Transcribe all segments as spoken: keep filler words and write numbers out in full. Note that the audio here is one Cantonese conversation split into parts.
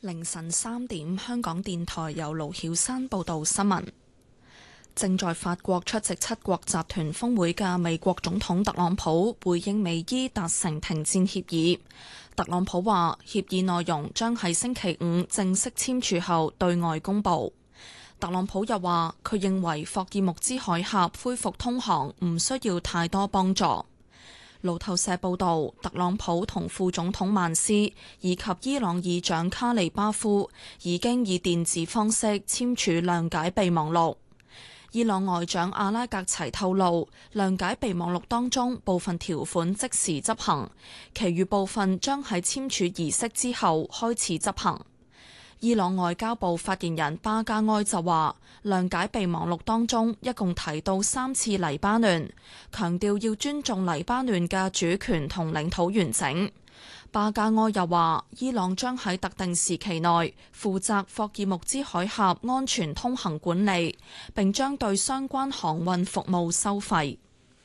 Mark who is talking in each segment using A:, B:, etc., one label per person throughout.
A: 凌晨三點，香港電台由盧曉山報道新聞。正在法國出席七國集團峰會嘅美國總統特朗普回應美伊達成停戰協議。特朗普話，協議內容將喺星期五正式簽署後對外公佈。特朗普又話，佢認為霍爾木茲海峽恢復通航唔需要太多幫助。路透社報道，特朗普同副總統曼斯以及伊朗議長卡利巴夫已經以電子方式簽署諒解備忘錄。伊朗外長阿拉格齊透露，諒解備忘錄當中部分條款即時執行，其餘部分將喺簽署儀式之後開始執行。伊朗外交部發言人巴加埃就話，諒解備忘錄當中一共提到三次黎巴嫩，強調要尊重黎巴嫩嘅主權同領土完整。巴加埃又話，伊朗將喺特定時期內負責霍爾木茲海峽安全通行管理，並將對相關航運服務收費。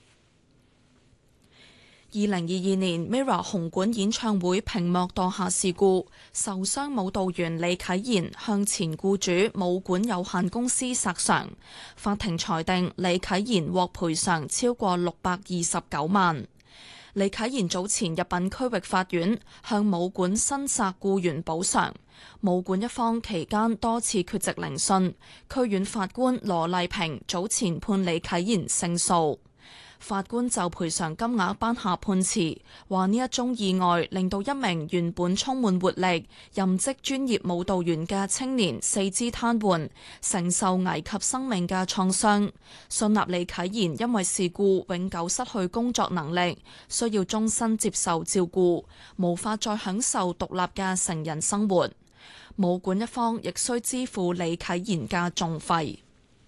A: 二零二二年 Mirror 紅館演唱會屏幕墮下事故，受傷舞蹈員李啟賢向前僱主舞館有限公司索償，法庭裁定李啟賢獲賠償超過六百二十九萬。李啟賢早前入稟區域法院向舞館申索僱員補償，舞館一方期間多次缺席聆訊，區院法官羅麗萍早前判李啟賢勝訴。法官就賠償金額頒下判詞，話呢一宗意外令到一名原本充滿活力、任職專業舞蹈員嘅青年四肢癱瘓，承受危及生命嘅創傷。信納李啟賢因為事故永久失去工作能力，需要終身接受照顧，無法再享受獨立嘅成人生活。舞館一方亦需支付李啟賢嘅訟費。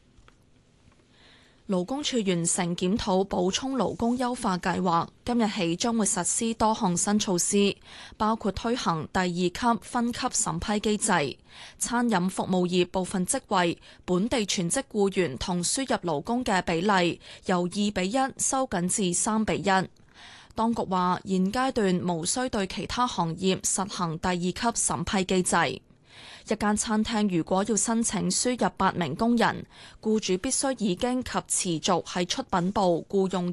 A: 勞工處完成檢討補充勞工優化計劃，今日起將會實施多項新措施，包括推行第二級分級審批機制，餐飲服務業部分職位本地全職僱員同輸入勞工嘅比例由二比一收緊至三比一。當局話，現階段無需對其他行業實行第二級審批機制。一間餐廳如果要申請輸入八名工人，僱主必須已經及持續喺出品部僱用